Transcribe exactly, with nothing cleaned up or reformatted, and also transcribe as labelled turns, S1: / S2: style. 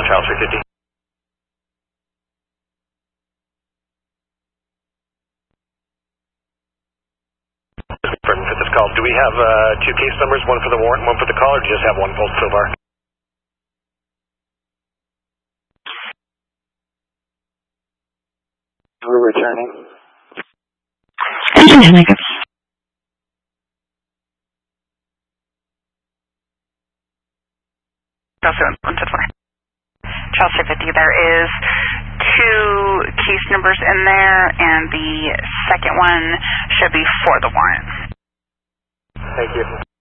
S1: Charles three fifty. For this call, do we have uh, two case numbers, one for the warrant, one for the call, or do you just have one pulled so far?
S2: We're returning.
S3: Charles three fifty, there is two case numbers in there, and the second one should be for the warrant.
S1: Thank you.